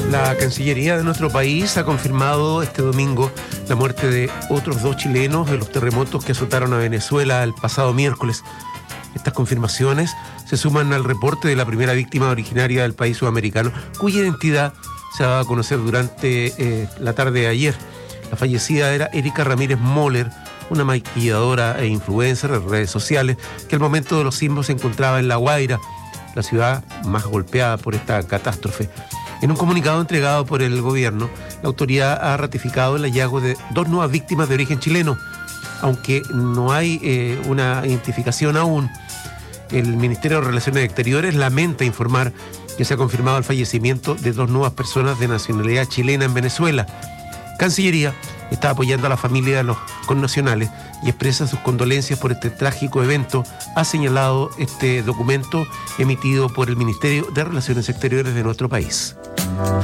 La Cancillería de nuestro país ha confirmado este domingo la muerte de otros 2 chilenos de los terremotos que azotaron a Venezuela el pasado miércoles. Estas confirmaciones se suman al reporte de la primera víctima originaria del país sudamericano, cuya identidad se ha dado a conocer durante la tarde de ayer. La fallecida era Erika Ramírez Moller, una maquilladora e influencer en redes sociales que al momento de los sismos se encontraba en La Guaira, la ciudad más golpeada por esta catástrofe. En un comunicado entregado por el gobierno, la autoridad ha ratificado el hallazgo de 2 nuevas víctimas de origen chileno, aunque no hay una identificación aún. El Ministerio de Relaciones Exteriores lamenta informar que se ha confirmado el fallecimiento de 2 nuevas personas de nacionalidad chilena en Venezuela. Cancillería está apoyando a la familia de los connacionales y expresa sus condolencias por este trágico evento, ha señalado este documento emitido por el Ministerio de Relaciones Exteriores de nuestro país.